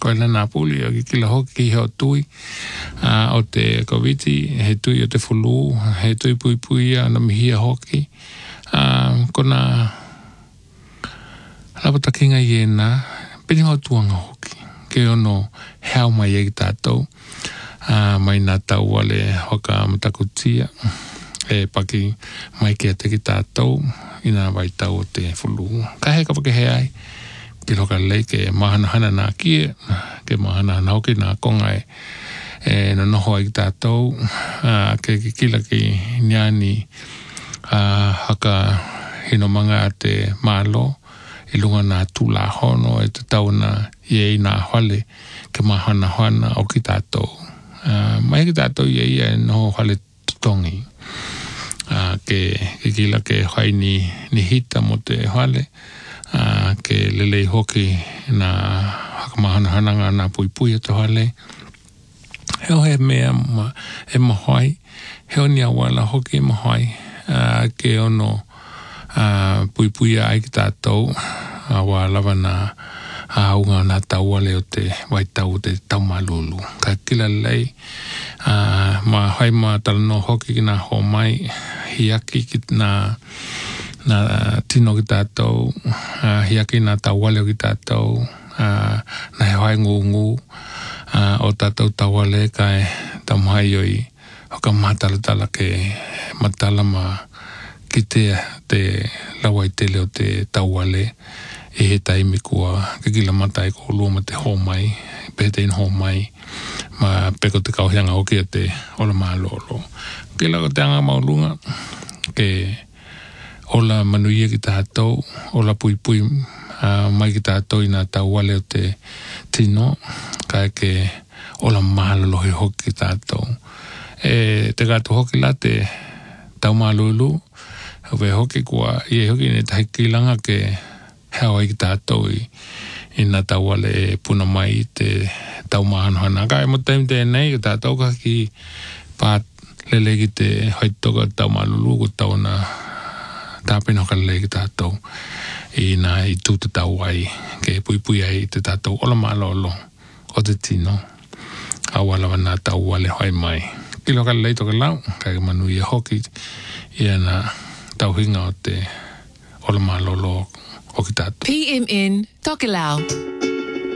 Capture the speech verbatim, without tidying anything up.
Koe lana puli o ki kila hoki ki heo tui uh, o te koviti, he tui o te fulu, he tui pui pui a na mihia hoki. Uh, kona lapa takinga i e nā, peni hau tuanga hoki. Ke ono heo mai e ki tātou, uh, mai nā tau wale hoka matakutia, e paki mai ke te ki tātou, ina vai tau o te fulu. Ka he ka pake he ai, ki loka lei ke mahana hana nā kie, ke mahana hana hoki nā konga e, e no noho ai ki tātou, uh, ke ki kila ki niani uh, haka hino manga te malo, i lunga nā tūla hono e te tau na iei nā hale ke mahana hana o ki tātou. Uh, mai ki tātou iei e noho hale tutongi. Uh, ke, ke kila ke hai ni, ni hita mo te hale, uh, ke lelei hoki na hakamahana hananga na pui pui te hale. Heo he mea ma, e mahoi, heo ni awala hoki e mahoi, uh, ke ono uh, pui pui ai ki tātou, awa lava na aunga na tau ale o te waitau te taumalulu. Ka kila lei, uh, ma hai ma talano hoki ki na ho mai, hiaki ki na, na tino ki tātou, uh, hiaki na tau ale o ki tātou, uh, na he hai ngu ngu, uh, o tātou tau ale kai tamhai oi, hoka matala tala ke matala ma ki te, te lawai tele o te tau ale, e he taimi kua ke kila matai ko lua ma te ho mai, pe te in ho mai, ma peko te kauhianga hoki a te ola maa lolo. Kila ko te anga maulunga, ke ola manuia ki tātou, ola pui pui uh, mai ki tātou i nā tau wale o te tino, kai ke ola maa lolo he hoki ki tātou. E te gato hoki la te tau maa lulu, hove hoki kua, i e hoki ne tahi kilanga ke heo ai ki tātou i, i nā tau wale e puna mai te tau mahanohana. Ka e mo taim te nei, ki tātou ka ki pāt lele ki te haitoka tau malulu ko tau na tāpena ka lele ki tātou i nā i tū te tau ai, ke pui pui ai te tātou ola malolo o te tino. Awalawa nā tau wale hoi mai. Kilo ka lele toka lau, ka e manu i a hoki i a nā tau hinga o te ola malolo. P M N Tokelau.